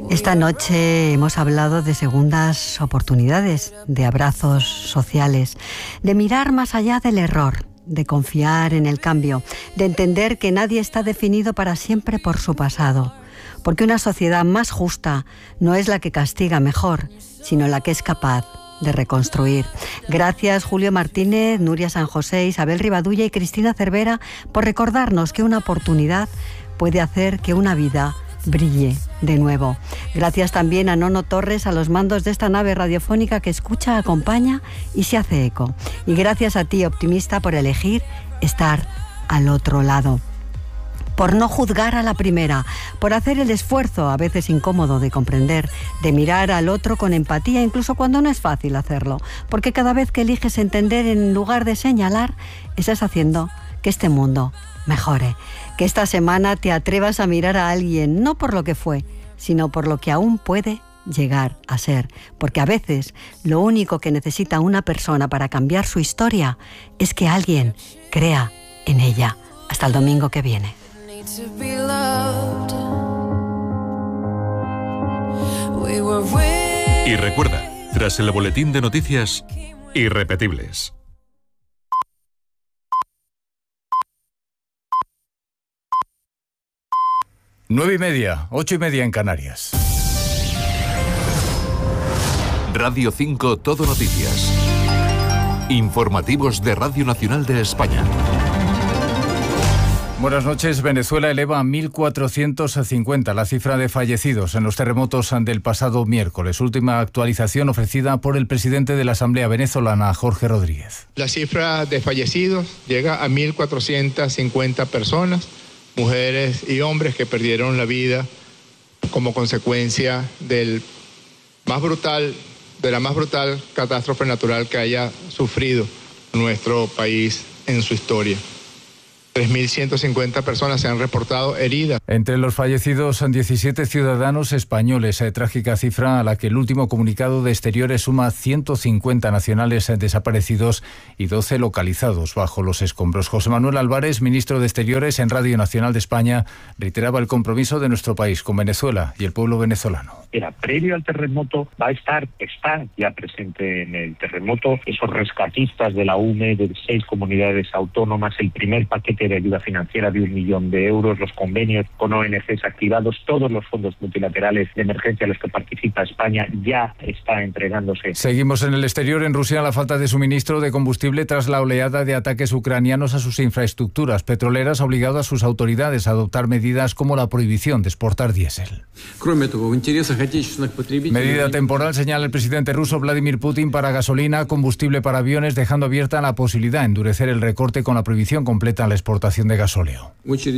Esta noche hemos hablado de segundas oportunidades, de abrazos sociales, de mirar más allá del error, de confiar en el cambio, de entender que nadie está definido para siempre por su pasado, porque una sociedad más justa no es la que castiga mejor, sino la que es capaz de reconstruir. Gracias Julio Martínez, Nuria San José, Isabel Rivadulla y Cristina Cervera por recordarnos que una oportunidad puede hacer que una vida brille de nuevo. Gracias también a Nono Torres a los mandos de esta nave radiofónica que escucha, acompaña y se hace eco. Y gracias a ti, optimista, por elegir estar al otro lado. Por no juzgar a la primera, por hacer el esfuerzo, a veces incómodo, de comprender, de mirar al otro con empatía, incluso cuando no es fácil hacerlo, porque cada vez que eliges entender en lugar de señalar, estás haciendo que este mundo mejore. Que esta semana te atrevas a mirar a alguien, no por lo que fue, sino por lo que aún puede llegar a ser. Porque a veces lo único que necesita una persona para cambiar su historia es que alguien crea en ella. Hasta el domingo que viene. Y recuerda, tras el boletín de noticias, irrepetibles. 9:30, 8:30 en Canarias. Radio 5 Todo Noticias. Informativos de Radio Nacional de España. Buenas noches. Venezuela eleva a 1.450 la cifra de fallecidos en los terremotos del pasado miércoles. Última actualización ofrecida por el presidente de la Asamblea venezolana, Jorge Rodríguez. La cifra de fallecidos llega a 1.450 personas, mujeres y hombres que perdieron la vida como consecuencia de la más brutal catástrofe natural que haya sufrido nuestro país en su historia. 3.150 personas se han reportado heridas. Entre los fallecidos, 17 ciudadanos españoles. Trágica cifra a la que el último comunicado de Exteriores suma 150 nacionales desaparecidos y 12 localizados bajo los escombros. José Manuel Álvarez, ministro de Exteriores en Radio Nacional de España, reiteraba el compromiso de nuestro país con Venezuela y el pueblo venezolano. Era previo al terremoto, está ya presente en el terremoto, esos rescatistas de la UNE, de 6 comunidades autónomas, el primer paquete de ayuda financiera de 1 millón de euros, los convenios con ONGs activados, todos los fondos multilaterales de emergencia a los que participa España ya está entregándose. Seguimos en el exterior. En Rusia, la falta de suministro de combustible tras la oleada de ataques ucranianos a sus infraestructuras petroleras ha obligado a sus autoridades a adoptar medidas como la prohibición de exportar diésel. Medida temporal, señala el presidente ruso Vladimir Putin, para gasolina, combustible para aviones, dejando abierta la posibilidad de endurecer el recorte con la prohibición completa a la exportación de gasóleo.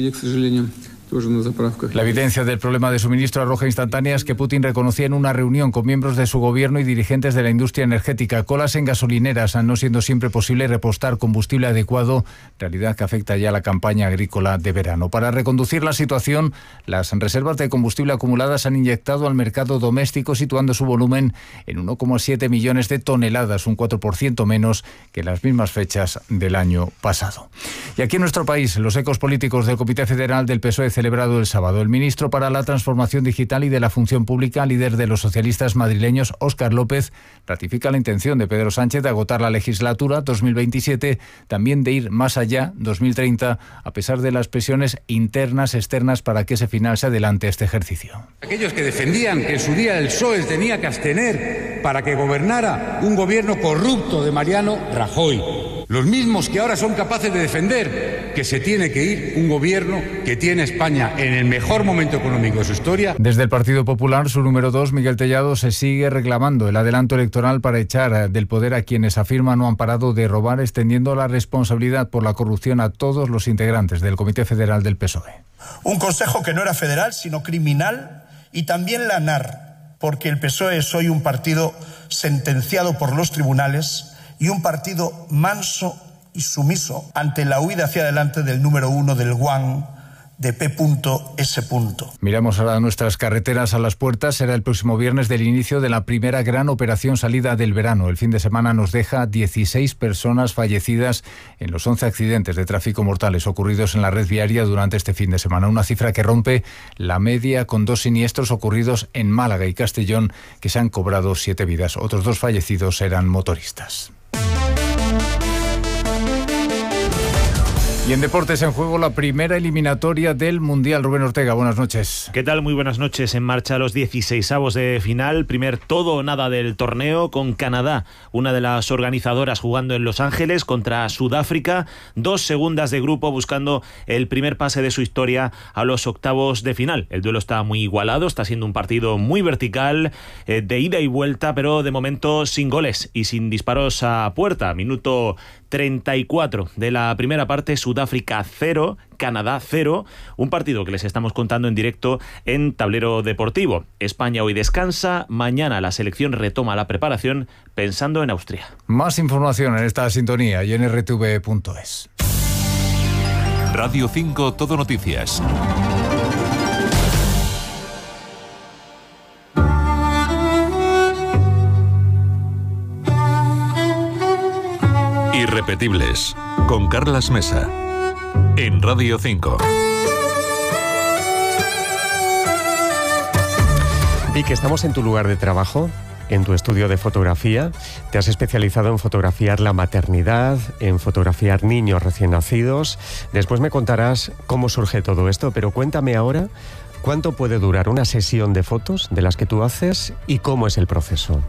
La evidencia del problema de suministro arroja instantáneas que Putin reconocía en una reunión con miembros de su gobierno y dirigentes de la industria energética. Colas en gasolineras, no siendo siempre posible repostar combustible adecuado, realidad que afecta ya a la campaña agrícola de verano. Para reconducir la situación, las reservas de combustible acumuladas han inyectado al mercado doméstico, situando su volumen en 1,7 millones de toneladas, un 4% menos que las mismas fechas del año pasado. Y aquí en nuestro país, los ecos políticos del Comité Federal del PSOE celebrado el sábado. El ministro para la Transformación Digital y de la Función Pública, líder de los socialistas madrileños, Óscar López, ratifica la intención de Pedro Sánchez de agotar la legislatura 2027, también de ir más allá, 2030, a pesar de las presiones internas, externas, para que ese final se adelante este ejercicio. Aquellos que defendían que en su día el PSOE tenía que abstener para que gobernara un gobierno corrupto de Mariano Rajoy. Los mismos que ahora son capaces de defender que se tiene que ir un gobierno que tiene España en el mejor momento económico de su historia. Desde el Partido Popular, su número 2, Miguel Tellado, se sigue reclamando el adelanto electoral para echar del poder a quienes afirman no han parado de robar, extendiendo la responsabilidad por la corrupción a todos los integrantes del Comité Federal del PSOE. Un consejo que no era federal, sino criminal, y también la ANAR, porque el PSOE es hoy un partido sentenciado por los tribunales y un partido manso y sumiso ante la huida hacia adelante del número 1 del One de P.S. Miramos ahora nuestras carreteras a las puertas. Será el próximo viernes del inicio de la primera gran operación salida del verano. El fin de semana nos deja 16 personas fallecidas en los 11 accidentes de tráfico mortales ocurridos en la red viaria durante este fin de semana. Una cifra que rompe la media, con 2 siniestros ocurridos en Málaga y Castellón que se han cobrado 7 vidas. Otros 2 fallecidos eran motoristas. Y en deportes en juego la primera eliminatoria del Mundial. Rubén Ortega, buenas noches. ¿Qué tal? Muy buenas noches. En marcha los 16avos de final. Primer todo o nada del torneo, con Canadá, una de las organizadoras, jugando en Los Ángeles contra Sudáfrica. 2 segundas de grupo buscando el primer pase de su historia a los octavos de final. El duelo está muy igualado, está siendo un partido muy vertical, de ida y vuelta, pero de momento sin goles y sin disparos a puerta. Minuto 34 de la primera parte, Sudáfrica 0, Canadá 0, un partido que les estamos contando en directo en Tablero Deportivo. España hoy descansa, mañana la selección retoma la preparación pensando en Austria. Más información en esta sintonía y en rtv.es. Radio 5 Todo Noticias. Irrepetibles, con Carlas Mesa, en Radio 5. Vic, estamos en tu lugar de trabajo, en tu estudio de fotografía. Te has especializado en fotografiar la maternidad, en fotografiar niños recién nacidos. Después me contarás cómo surge todo esto, pero cuéntame ahora cuánto puede durar una sesión de fotos de las que tú haces y cómo es el proceso.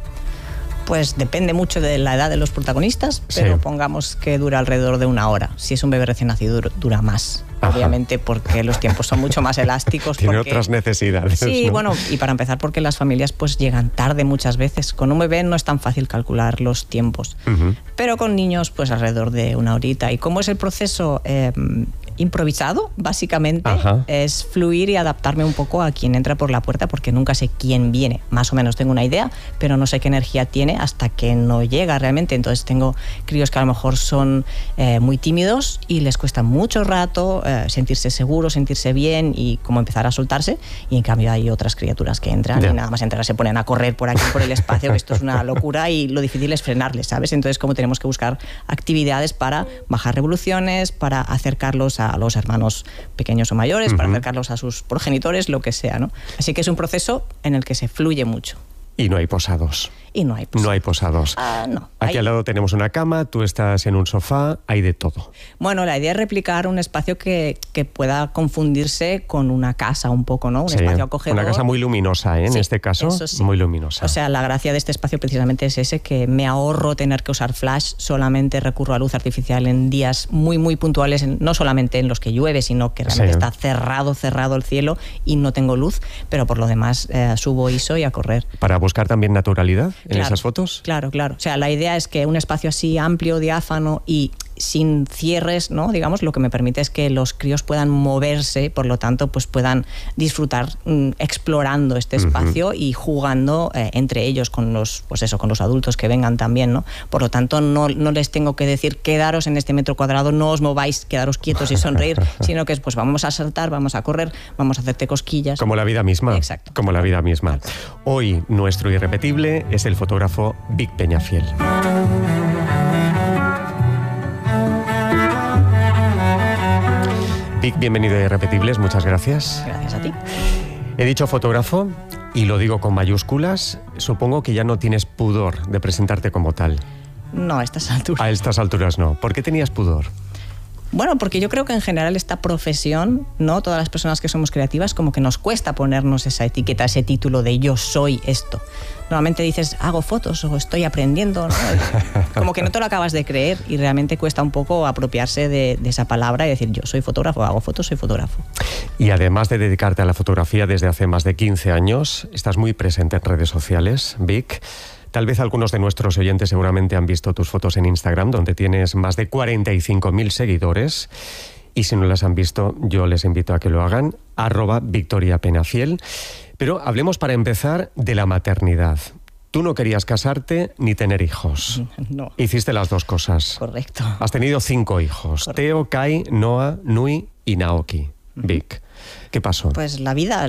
Pues depende mucho de la edad de los protagonistas, pero pongamos que dura alrededor de 1 hora. Si es un bebé recién nacido, dura más. Ajá. Obviamente porque los tiempos son mucho más elásticos. Tiene otras necesidades. Sí, ¿no? Bueno, y para empezar porque las familias pues llegan tarde muchas veces. Con un bebé no es tan fácil calcular los tiempos. Pero con niños pues alrededor de 1 horita. ¿Y cómo es el proceso? Improvisado, básicamente. Ajá. Es fluir y adaptarme un poco a quien entra por la puerta, porque nunca sé quién viene. Más o menos tengo una idea, pero no sé qué energía tiene hasta que no llega realmente. Entonces tengo críos que a lo mejor son muy tímidos y les cuesta mucho rato sentirse seguros, sentirse bien y como empezar a soltarse. Y en cambio hay otras criaturas que entran y nada más entrar se ponen a correr por aquí, por el espacio, que esto es una locura y lo difícil es frenarles, ¿sabes? Entonces como tenemos que buscar actividades para bajar revoluciones, para acercarlos a los hermanos pequeños o mayores, para acercarlos a sus progenitores, lo que sea, ¿no? Así que es un proceso en el que se fluye mucho. Y no hay posados. Y no hay posados. No hay posados. No. Aquí al lado tenemos una cama, tú estás en un sofá, hay de todo. Bueno, la idea es replicar un espacio que pueda confundirse con una casa un poco, ¿no? Un espacio acogedor. Una casa muy luminosa, ¿eh? En este caso, muy luminosa. O sea, la gracia de este espacio precisamente es ese, que me ahorro tener que usar flash, solamente recurro a luz artificial en días muy, muy puntuales, no solamente en los que llueve, sino que realmente está cerrado el cielo y no tengo luz, pero por lo demás subo ISO y a correr. Para buscar también naturalidad en esas fotos. Claro. O sea, la idea es que un espacio así amplio, diáfano y sin cierres, ¿no? Digamos, lo que me permite es que los críos puedan moverse, por lo tanto, pues puedan disfrutar explorando este espacio y jugando entre ellos con los, pues eso, con los adultos que vengan también, ¿no? Por lo tanto, no les tengo que decir quedaros en este metro cuadrado, no os mováis, quedaros quietos y sonreír, sino que pues vamos a saltar, vamos a correr, vamos a hacerte cosquillas. Como la vida misma. Exacto. Como la vida misma. Hoy nuestro irrepetible es el fotógrafo Vic Peñafiel. Vic, bienvenido a Irrepetibles, muchas gracias. Gracias a ti. He dicho fotógrafo y lo digo con mayúsculas. Supongo que ya no tienes pudor de presentarte como tal. No, a estas alturas. A estas alturas no. ¿Por qué tenías pudor? Bueno, porque yo creo que en general esta profesión, ¿no? Todas las personas que somos creativas, como que nos cuesta ponernos esa etiqueta, ese título de yo soy esto. Normalmente dices, hago fotos o estoy aprendiendo, ¿no? Como que no te lo acabas de creer y realmente cuesta un poco apropiarse de esa palabra y decir, yo soy fotógrafo, hago fotos, soy fotógrafo. Y además de dedicarte a la fotografía desde hace más de 15 años, estás muy presente en redes sociales, Vic. Tal vez algunos de nuestros oyentes seguramente han visto tus fotos en Instagram, donde tienes más de 45.000 seguidores. Y si no las han visto, yo les invito a que lo hagan, @VictoriaPeñafiel. Pero hablemos para empezar de la maternidad. Tú no querías casarte ni tener hijos. No. Hiciste las dos cosas. Correcto. Has tenido 5 hijos. Correcto. Teo, Kai, Noah, Nui y Naoki. Vic. ¿Qué pasó? Pues la vida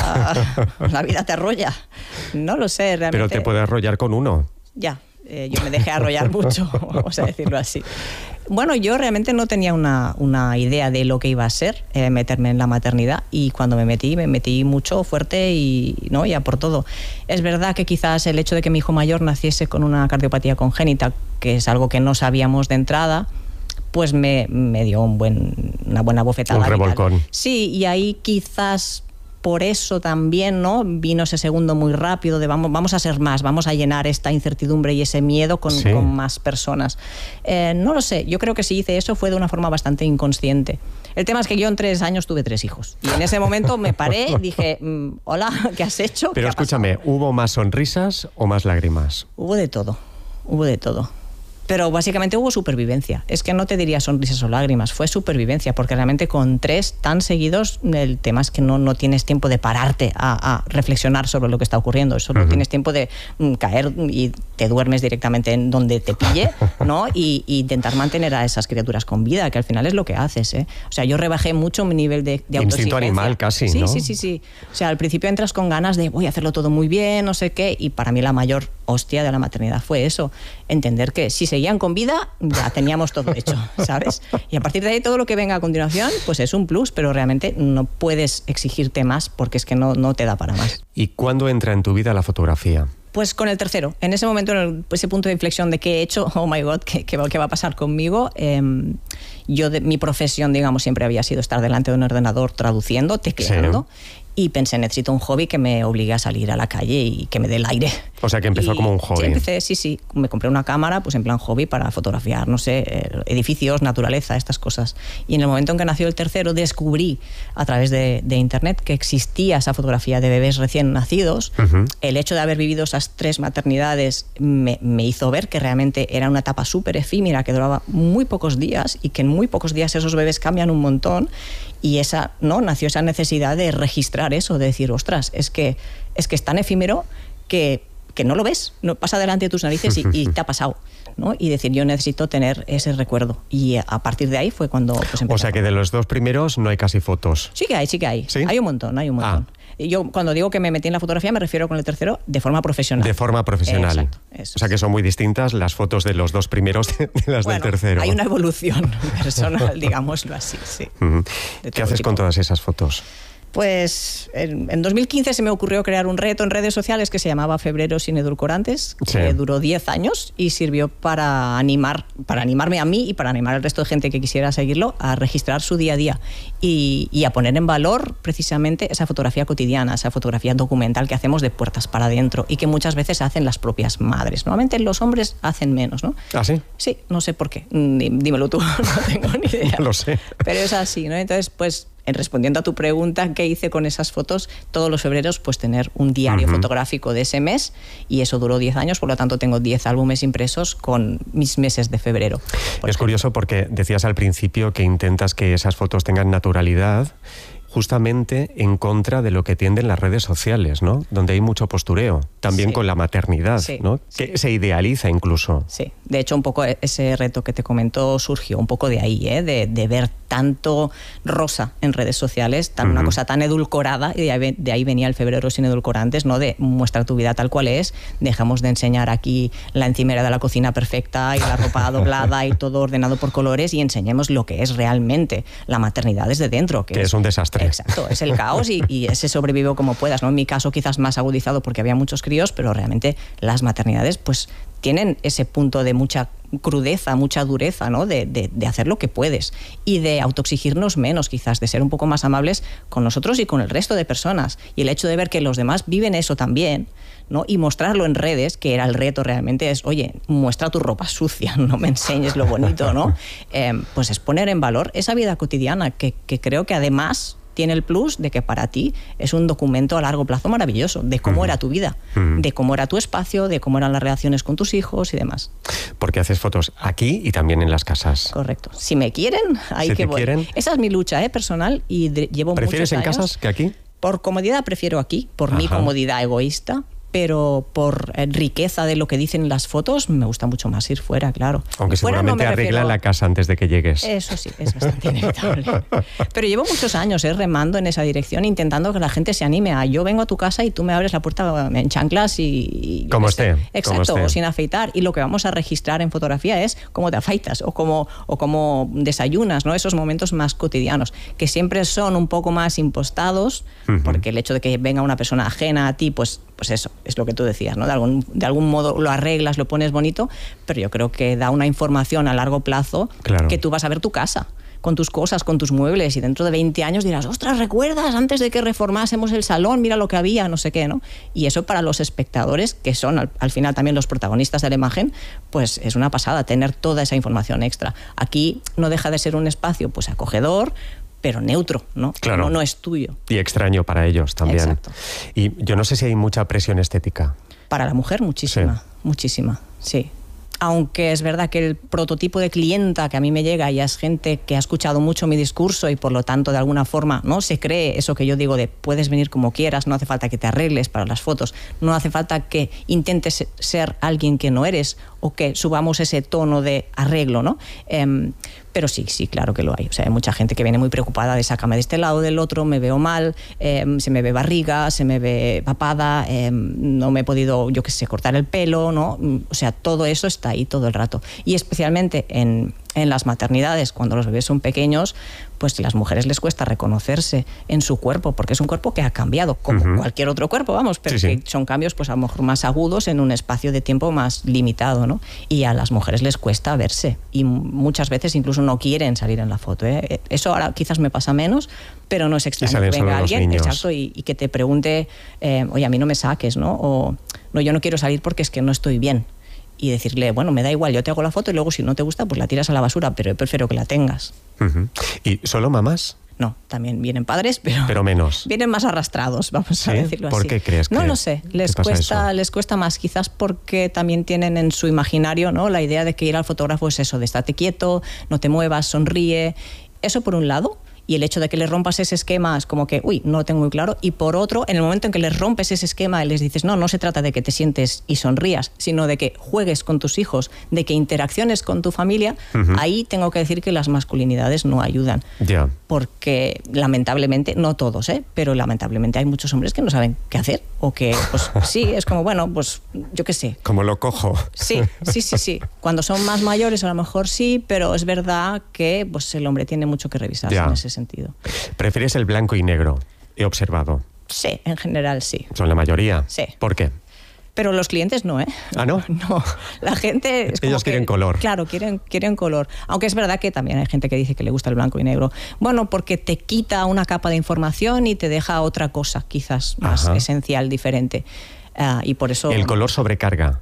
te arrolla. No lo sé, realmente. Pero te puede arrollar con uno. Ya, yo me dejé arrollar mucho, vamos a decirlo así. Bueno, yo realmente no tenía una idea de lo que iba a ser meterme en la maternidad, y cuando me metí mucho, fuerte y a por todo. Es verdad que quizás el hecho de que mi hijo mayor naciese con una cardiopatía congénita, que es algo que no sabíamos de entrada, pues me dio una buena bofetada. Un revolcón. Sí, y ahí quizás por eso también, ¿no?, vino ese segundo muy rápido de vamos a ser más, vamos a llenar esta incertidumbre y ese miedo con más personas. No lo sé, yo creo que si hice eso fue de una forma bastante inconsciente. El tema es que yo en 3 años tuve 3 hijos. Y en ese momento me paré, dije, hola, ¿qué has hecho? Pero escúchame, ¿hubo más sonrisas o más lágrimas? Hubo de todo. Pero básicamente hubo supervivencia. Es que no te diría sonrisas o lágrimas, fue supervivencia, porque realmente con 3 tan seguidos, el tema es que no tienes tiempo de pararte a reflexionar sobre lo que está ocurriendo. Solo tienes tiempo de caer y te duermes directamente en donde te pille, ¿no? Y intentar mantener a esas criaturas con vida, que al final es lo que haces, ¿eh? O sea, yo rebajé mucho mi nivel de autoexigencia. Instinto animal casi, ¿no? Sí. O sea, al principio entras con ganas de voy a hacerlo todo muy bien, no sé qué, y para mí la mayor hostia de la maternidad fue eso, entender que si seguían con vida ya teníamos todo hecho, ¿sabes? Y a partir de ahí todo lo que venga a continuación pues es un plus, pero realmente no puedes exigirte más porque es que no te da para más. ¿Y cuándo entra en tu vida la fotografía? Pues con el tercero, en ese momento, ese punto de inflexión de qué he hecho, oh my God, ¿qué va a pasar conmigo? Mi profesión, digamos, siempre había sido estar delante de un ordenador traduciendo, tecleando. Sí. Y pensé, necesito un hobby que me obligue a salir a la calle y que me dé el aire. O sea, que empezó como un hobby. Sí. Me compré una cámara, pues en plan hobby para fotografiar, no sé, edificios, naturaleza, estas cosas. Y en el momento en que nació el tercero, descubrí a través de internet que existía esa fotografía de bebés recién nacidos. El hecho de haber vivido esas 3 maternidades me hizo ver que realmente era una etapa súper efímera, que duraba muy pocos días y que en muy pocos días esos bebés cambian un montón. Y nació esa necesidad de registrar eso, de decir, ostras, es que es tan efímero que no lo ves, no pasa delante de tus narices y te ha pasado, ¿no? Y decir, yo necesito tener ese recuerdo. Y a partir de ahí fue cuando pues, empezó. O sea que de los 2 primeros no hay casi fotos. Sí que hay. ¿Sí? Hay un montón. Yo cuando digo que me metí en la fotografía me refiero con el tercero de forma profesional. De forma profesional. Exacto, eso. O sea que son muy distintas las fotos de los 2 primeros de las del tercero. Hay una evolución personal, digámoslo así, sí. ¿Qué haces con todas esas fotos? Pues en 2015 se me ocurrió crear un reto en redes sociales que se llamaba Febrero sin edulcorantes, que duró 10 años y sirvió para animarme a mí y para animar al resto de gente que quisiera seguirlo a registrar su día a día y a poner en valor precisamente esa fotografía cotidiana, esa fotografía documental que hacemos de puertas para adentro y que muchas veces hacen las propias madres. Normalmente los hombres hacen menos, ¿no? ¿Ah, sí? Sí, no sé por qué. Dímelo tú, no tengo ni idea. No lo sé. Pero es así, ¿no? Entonces, pues respondiendo a tu pregunta, ¿qué hice con esas fotos? Todos los febreros, pues tener un diario fotográfico de ese mes, y eso duró 10 años, por lo tanto tengo 10 álbumes impresos con mis meses de febrero. Es curioso porque decías al principio que intentas que esas fotos tengan naturalidad, justamente en contra de lo que tienden las redes sociales, ¿no? Donde hay mucho postureo, también con la maternidad, ¿no? Que se idealiza incluso. Sí, de hecho un poco ese reto que te comento surgió un poco de ahí, de ver tanto rosa en redes sociales, una cosa tan edulcorada, y de ahí venía el Febrero sin edulcorantes, ¿no? De muestra tu vida tal cual es, dejamos de enseñar aquí la encimera de la cocina perfecta y la ropa doblada y todo ordenado por colores, y enseñemos lo que es realmente la maternidad desde dentro. Que es un desastre. Exacto, es el caos y ese sobrevivo como puedas, ¿no? En mi caso quizás más agudizado porque había muchos críos, pero realmente las maternidades pues tienen ese punto de mucha crudeza, mucha dureza, ¿no? De hacer lo que puedes y de autoexigirnos menos quizás, de ser un poco más amables con nosotros y con el resto de personas. Y el hecho de ver que los demás viven eso también, ¿no? Y mostrarlo en redes, que era el reto realmente, es, oye, muestra tu ropa sucia, no me enseñes lo bonito, ¿no? Pues es poner en valor esa vida cotidiana que creo que además tiene el plus de que para ti es un documento a largo plazo maravilloso de cómo era tu vida, de cómo era tu espacio, de cómo eran las relaciones con tus hijos y demás. Porque haces fotos aquí y también en las casas. Correcto. Si me quieren, ahí que voy. Esa es mi lucha personal y llevo muchos años. ¿Prefieres en casas que aquí? Por comodidad prefiero aquí, por mi comodidad egoísta, pero por riqueza de lo que dicen las fotos, me gusta mucho más ir fuera, claro. Aunque seguramente arreglan la casa antes de que llegues. Eso sí, es bastante inevitable. Pero llevo muchos años remando en esa dirección, intentando que la gente se anime a yo vengo a tu casa y tú me abres la puerta en chanclas y como esté. Exacto, o sin afeitar. Y lo que vamos a registrar en fotografía es cómo te afeitas o cómo desayunas, ¿no? Esos momentos más cotidianos, que siempre son un poco más impostados, porque el hecho de que venga una persona ajena a ti, pues eso, es lo que tú decías, ¿no? De algún modo lo arreglas, lo pones bonito, pero yo creo que da una información a largo plazo, claro, que tú vas a ver tu casa, con tus cosas, con tus muebles, y dentro de 20 años dirás, ostras, ¿recuerdas antes de que reformásemos el salón? Mira lo que había, no sé qué, ¿no? Y eso para los espectadores, que son al final también los protagonistas de la imagen, pues es una pasada tener toda esa información extra. Aquí no deja de ser un espacio pues acogedor, pero neutro, ¿no? Claro. No es tuyo. Y extraño para ellos también. Exacto. Y yo no sé si hay mucha presión estética. Para la mujer, muchísima, sí. Muchísima, sí. Aunque es verdad que el prototipo de clienta que a mí me llega ya es gente que ha escuchado mucho mi discurso y por lo tanto de alguna forma no se cree eso que yo digo de puedes venir como quieras, no hace falta que te arregles para las fotos, no hace falta que intentes ser alguien que no eres o que subamos ese tono de arreglo, ¿no? Pero sí, claro que lo hay. O sea, hay mucha gente que viene muy preocupada de sácame de este lado, del otro, me veo mal, se me ve barriga, se me ve papada, no me he podido, yo qué sé, cortar el pelo, ¿no? O sea, todo eso está ahí todo el rato. Y especialmente en las maternidades, cuando los bebés son pequeños, pues a las mujeres les cuesta reconocerse en su cuerpo, porque es un cuerpo que ha cambiado, como cualquier otro cuerpo, vamos, pero que son cambios pues a lo mejor más agudos en un espacio de tiempo más limitado, ¿no? Y a las mujeres les cuesta verse, y muchas veces incluso no quieren salir en la foto, ¿eh? Eso ahora quizás me pasa menos, pero no es extraño que venga alguien, exacto, y que te pregunte, oye, a mí no me saques, ¿no? O no, yo no quiero salir porque es que no estoy bien. Y decirle, bueno, me da igual, yo te hago la foto y luego si no te gusta, pues la tiras a la basura, pero yo prefiero que la tengas. ¿Y solo mamás? No, también vienen padres, pero menos. Vienen más arrastrados, vamos a decirlo así. ¿Por qué crees que no lo sé, les cuesta más, quizás porque también tienen en su imaginario, ¿no?, la idea de que ir al fotógrafo es eso, de estate quieto, no te muevas, sonríe. Eso por un lado. Y el hecho de que les rompas ese esquema es como que, uy, no lo tengo muy claro. Y por otro, en el momento en que les rompes ese esquema y les dices, no se trata de que te sientes y sonrías, sino de que juegues con tus hijos, de que interacciones con tu familia, ahí tengo que decir que las masculinidades no ayudan. Yeah. Porque lamentablemente, no todos, pero lamentablemente hay muchos hombres que no saben qué hacer. O que, pues sí, es como, bueno, pues yo qué sé. Como lo cojo. Sí. Cuando son más mayores a lo mejor sí, pero es verdad que pues el hombre tiene mucho que revisarse en ese sentido. ¿Prefieres el blanco y negro? He observado. Sí, en general sí. ¿Son la mayoría? Sí. ¿Por qué? Pero los clientes no, ¿eh? ¿Ah, no? No, la gente... Es como ellos quieren color. Claro, quieren color. Aunque es verdad que también hay gente que dice que le gusta el blanco y negro. Bueno, porque te quita una capa de información y te deja otra cosa, quizás más esencial, diferente. Y por eso... ¿El color sobrecarga?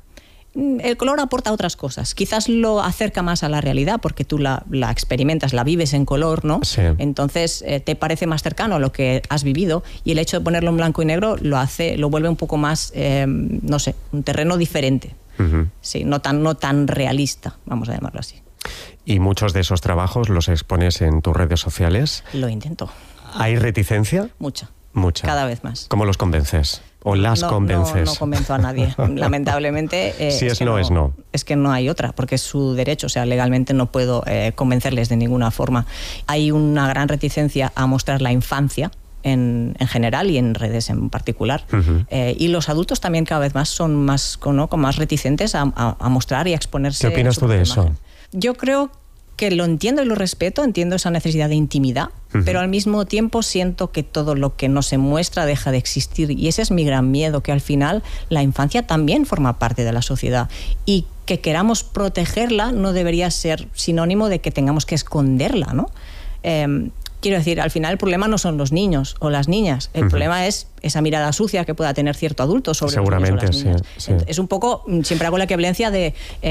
El color aporta otras cosas. Quizás lo acerca más a la realidad porque tú la experimentas, la vives en color, ¿no? Sí. Entonces te parece más cercano a lo que has vivido y el hecho de ponerlo en blanco y negro lo vuelve un poco más, no sé, un terreno diferente. Sí, no tan realista, vamos a llamarlo así. ¿Y muchos de esos trabajos los expones en tus redes sociales? Lo intento. ¿Hay reticencia? Mucha. Cada vez más. ¿Cómo los convences? ¿O las convences? No convenzo a nadie. Lamentablemente... si es no, es no. Es que no hay otra, porque es su derecho. O sea, legalmente no puedo convencerles de ninguna forma. Hay una gran reticencia a mostrar la infancia en general y en redes en particular. Y los adultos también cada vez más son más reticentes a mostrar y a exponerse. ¿Qué opinas tú de eso? Yo creo que lo entiendo y lo respeto, entiendo esa necesidad de intimidad, pero al mismo tiempo siento que todo lo que no se muestra deja de existir y ese es mi gran miedo, que al final la infancia también forma parte de la sociedad y que queramos protegerla no debería ser sinónimo de que tengamos que esconderla, ¿no? Quiero decir, al final el problema no son los niños o las niñas, el problema es esa mirada sucia que pueda tener cierto adulto sobre los niños o las niñas. Sí. Es un poco, siempre hago la equivalencia de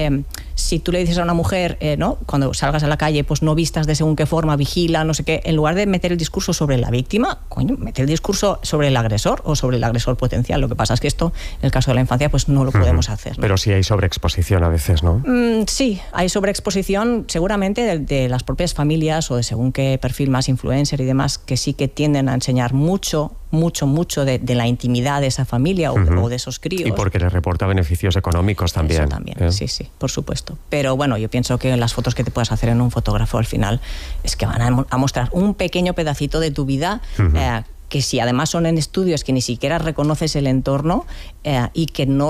si tú le dices a una mujer, ¿no?, cuando salgas a la calle, pues no vistas de según qué forma, vigila, no sé qué, en lugar de meter el discurso sobre la víctima, mete el discurso sobre el agresor o sobre el agresor potencial. Lo que pasa es que esto, en el caso de la infancia, pues no lo podemos hacer, ¿no? Pero sí hay sobreexposición a veces, ¿no? Sí, hay sobreexposición seguramente de las propias familias o de según qué perfil más influencer y demás, que sí que tienden a enseñar mucho mucho de la intimidad de esa familia o de esos críos. Y porque les reporta beneficios económicos también. Eso también, sí, por supuesto. Pero bueno, yo pienso que las fotos que te puedas hacer en un fotógrafo al final es que van a mostrar un pequeño pedacito de tu vida, que si además son en estudios que ni siquiera reconoces el entorno y que no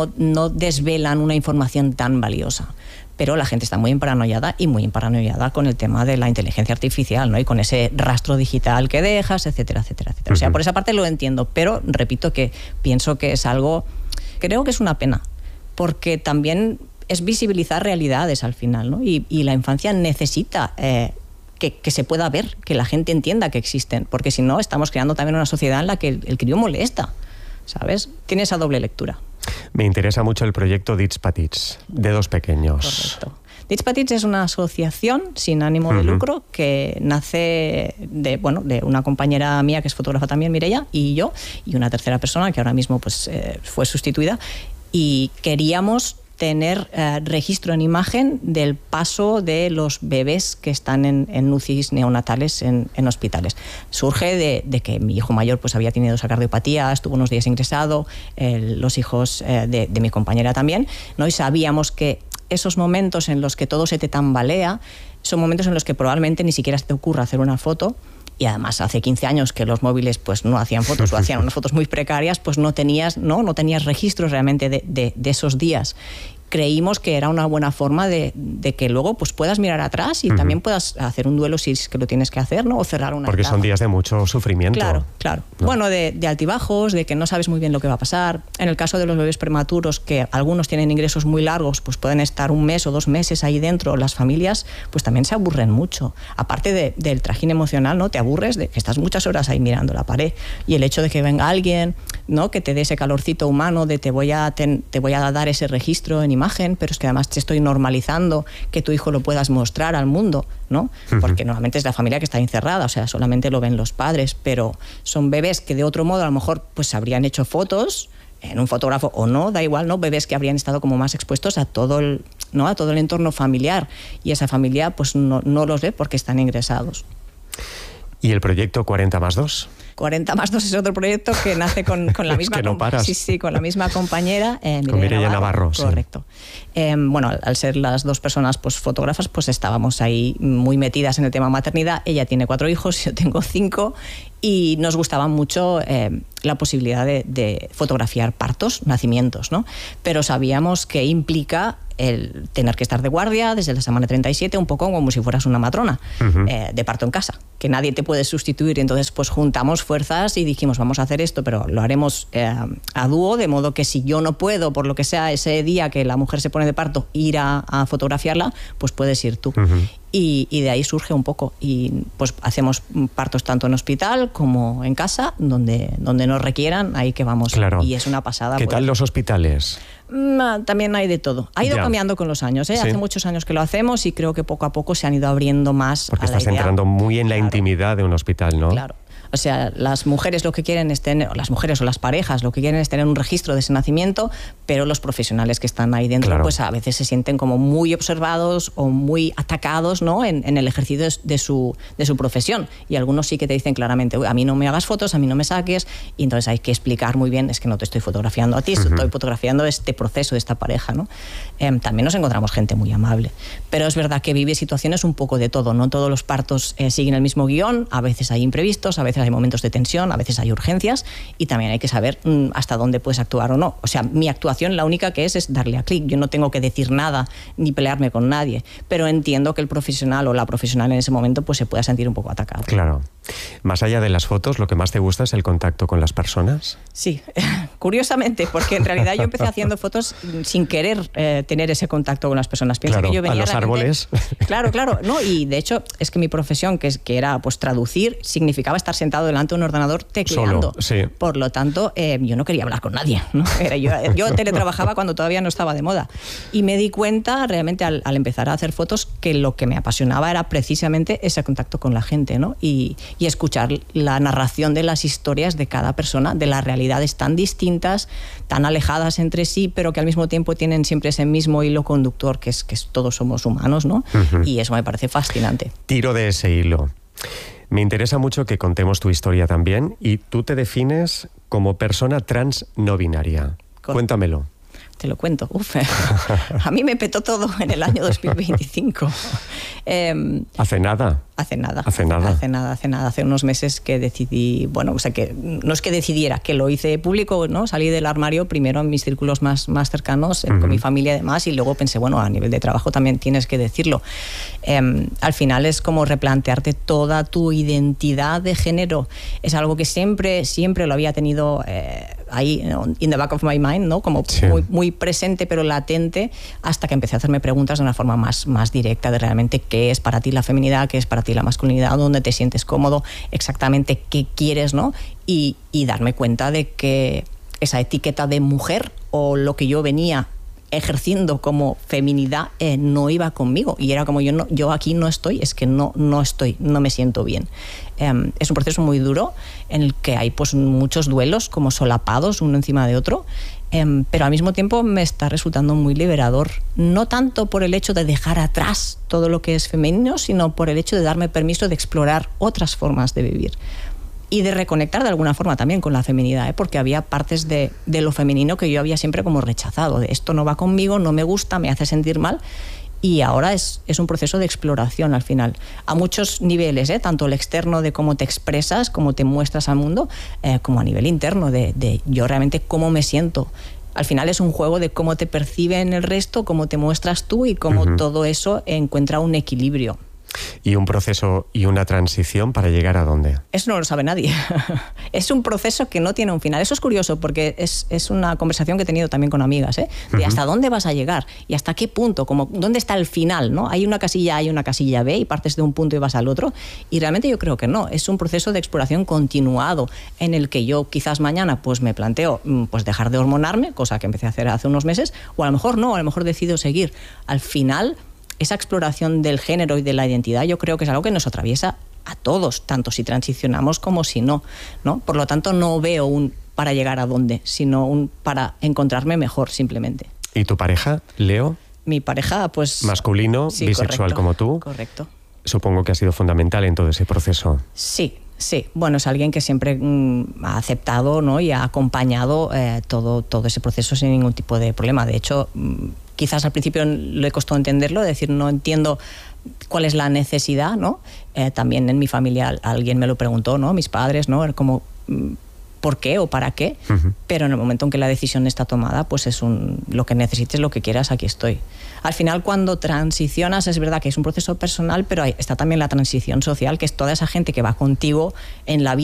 desvelan una información tan valiosa. Pero la gente está muy paranoiada con el tema de la inteligencia artificial, ¿no? Y con ese rastro digital que dejas, etcétera, etcétera, etcétera. O sea, por esa parte lo entiendo, pero repito que pienso que es algo, creo que es una pena, porque también es visibilizar realidades al final, ¿no? Y la infancia necesita que se pueda ver, que la gente entienda que existen, porque si no estamos creando también una sociedad en la que el crío molesta, ¿sabes? Tiene esa doble lectura. Me interesa mucho el proyecto Dits Petits, de dos pequeños. Correcto. Dits Petits es una asociación sin ánimo de lucro que nace de una compañera mía que es fotógrafa también, Mireia, y yo, y una tercera persona que ahora mismo fue sustituida, y queríamos tener registro en imagen del paso de los bebés que están en UCIs neonatales en hospitales. Surge de que mi hijo mayor pues había tenido esa cardiopatía, estuvo unos días ingresado, los hijos de mi compañera también, ¿no? Y sabíamos que esos momentos en los que todo se te tambalea son momentos en los que probablemente ni siquiera se te ocurra hacer una foto. Y además hace 15 años que los móviles pues no hacían fotos o hacían unas fotos muy precarias, pues no tenías registros realmente de esos días. Creímos que era una buena forma de que luego pues puedas mirar atrás y también puedas hacer un duelo si es que lo tienes que hacer, ¿no? O cerrar una Porque etapa. son días de mucho sufrimiento. Claro. ¿No? Bueno, de altibajos, de que no sabes muy bien lo que va a pasar. En el caso de los bebés prematuros, que algunos tienen ingresos muy largos, pues pueden estar 1 mes o 2 meses ahí dentro. Las familias pues también se aburren mucho. Aparte del trajín emocional, ¿no? Te aburres de que estás muchas horas ahí mirando la pared. Y el hecho de que venga alguien, ¿no? Que te dé ese calorcito humano de te voy a dar ese registro en imagen, pero es que además te estoy normalizando que tu hijo lo puedas mostrar al mundo, ¿no? Porque normalmente es la familia que está encerrada, o sea, solamente lo ven los padres, pero son bebés que de otro modo a lo mejor pues habrían hecho fotos en un fotógrafo o no, da igual, ¿no? Bebés que habrían estado como más expuestos a todo el entorno familiar, y esa familia pues no los ve porque están ingresados. ¿Y el proyecto 40+2? 40+2 es otro proyecto que nace con la misma... Es que no paras. Sí, con la misma compañera. Con Mireia Navarro. Correcto. Sí. Bueno, al ser las dos personas pues fotógrafas, pues estábamos ahí muy metidas en el tema maternidad. Ella tiene 4 hijos, yo tengo 5, y nos gustaba mucho la posibilidad de fotografiar partos, nacimientos, ¿no? Pero sabíamos que implica el tener que estar de guardia desde la semana 37, un poco como si fueras una matrona de parto en casa, que nadie te puede sustituir. Entonces pues juntamos fuerzas y dijimos, vamos a hacer esto, pero lo haremos a dúo, de modo que si yo no puedo, por lo que sea, ese día que la mujer se pone de parto, ir a fotografiarla, pues puedes ir tú. Y de ahí surge un poco, y pues hacemos partos tanto en hospital como en casa, donde nos requieran, ahí que vamos. Claro. Y es una pasada. ¿Qué tal los hospitales? También hay de todo. Ha ido cambiando con los años, ¿eh? Sí. Hace muchos años que lo hacemos y creo que poco a poco se han ido abriendo más. Porque estás entrando muy en la intimidad de un hospital, ¿no? Claro. O sea, las mujeres lo que quieren es tener, o las mujeres o las parejas lo que quieren es tener un registro de ese nacimiento, pero los profesionales que están ahí dentro, pues a veces se sienten como muy observados o muy atacados, ¿no? en el ejercicio de su profesión. Y algunos sí que te dicen claramente, a mí no me hagas fotos, a mí no me saques, y entonces hay que explicar muy bien, es que no te estoy fotografiando a ti, estoy fotografiando este proceso de esta pareja, ¿no? También nos encontramos gente muy amable, pero es verdad que vive situaciones un poco de todo, no todos los partos siguen el mismo guión, a veces hay imprevistos, a veces hay momentos de tensión, a veces hay urgencias, y también hay que saber hasta dónde puedes actuar o no. O sea, mi actuación la única que es darle a clic. Yo no tengo que decir nada ni pelearme con nadie, pero entiendo que el profesional o la profesional en ese momento pues se pueda sentir un poco atacado. Claro. Más allá de las fotos, ¿lo que más te gusta es el contacto con las personas? Sí, curiosamente, porque en realidad yo empecé haciendo fotos sin querer tener ese contacto con las personas. Piensa que yo venía a los árboles. Claro, no, y de hecho es que mi profesión, que era pues traducir, significaba estar sentado delante de un ordenador tecleando. Solo, sí. Por lo tanto, yo no quería hablar con nadie, ¿no? Yo teletrabajaba cuando todavía no estaba de moda. Y me di cuenta realmente al empezar a hacer fotos que lo que me apasionaba era precisamente ese contacto con la gente, ¿no? Y escuchar la narración de las historias de cada persona, de las realidades tan distintas, tan alejadas entre sí, pero que al mismo tiempo tienen siempre ese mismo hilo conductor, que es todos somos humanos, ¿no? Y eso me parece fascinante. Tiro de ese hilo. Me interesa mucho que contemos tu historia también, y tú te defines como persona trans no binaria. Cuéntamelo. Te lo cuento. Uf, a mí me petó todo en el año 2025. ¿Hace nada? Hace nada. Hace unos meses que decidí, bueno, o sea, que no es que decidiera, que lo hice público, ¿no? Salí del armario primero en mis círculos más cercanos, con mi familia y demás, y luego pensé, bueno, a nivel de trabajo también tienes que decirlo. Al final es como replantearte toda tu identidad de género. Es algo que siempre lo había tenido ahí, in the back of my mind, ¿no? Como sí, muy presente, pero latente, hasta que empecé a hacerme preguntas de una forma más directa de realmente qué es para ti la feminidad, qué es para ti la masculinidad, dónde te sientes cómodo, exactamente qué quieres, ¿no? Y darme cuenta de que esa etiqueta de mujer o lo que yo venía ejerciendo como feminidad no iba conmigo, y era como yo aquí no estoy, es que no estoy, no me siento bien. Es un proceso muy duro en el que hay pues muchos duelos como solapados uno encima de otro, pero al mismo tiempo me está resultando muy liberador, no tanto por el hecho de dejar atrás todo lo que es femenino, sino por el hecho de darme permiso de explorar otras formas de vivir y de reconectar de alguna forma también con la feminidad, porque había partes de lo femenino que yo había siempre como rechazado, de esto no va conmigo, no me gusta, me hace sentir mal. Y ahora es un proceso de exploración al final, a muchos niveles, tanto el externo de cómo te expresas, cómo te muestras al mundo, como a nivel interno de yo realmente cómo me siento. Al final es un juego de cómo te perciben el resto, cómo te muestras tú y cómo todo eso encuentra un equilibrio. ¿Y un proceso y una transición para llegar a dónde? Eso no lo sabe nadie. Es un proceso que no tiene un final. Eso es curioso porque es una conversación que he tenido también con amigas, de hasta dónde vas a llegar y hasta qué punto, como dónde está el final, ¿no? Hay una casilla A y una casilla B y partes de un punto y vas al otro, y realmente yo creo que no. Es un proceso de exploración continuado en el que yo quizás mañana pues me planteo pues dejar de hormonarme, cosa que empecé a hacer hace unos meses, o a lo mejor no, a lo mejor decido seguir. Al final, esa exploración del género y de la identidad yo creo que es algo que nos atraviesa a todos, tanto si transicionamos como si no, ¿no? Por lo tanto, no veo un para llegar a dónde, sino un para encontrarme mejor, simplemente. ¿Y tu pareja, Leo? Mi pareja, pues... Masculino, sí, bisexual, correcto, como tú. Correcto. Supongo que ha sido fundamental en todo ese proceso. Sí. Bueno, es alguien que siempre ha aceptado, ¿no? Y ha acompañado todo ese proceso sin ningún tipo de problema. De hecho, quizás al principio le costó entenderlo, decir, no entiendo cuál es la necesidad, ¿no? También en mi familia alguien me lo preguntó, ¿no? Mis padres, ¿no? Era como, ¿por qué o para qué? Pero en el momento en que la decisión está tomada, pues es lo que necesites, lo que quieras, aquí estoy. Al final, cuando transicionas, es verdad que es un proceso personal, pero está también la transición social, que es toda esa gente que va contigo en la vida.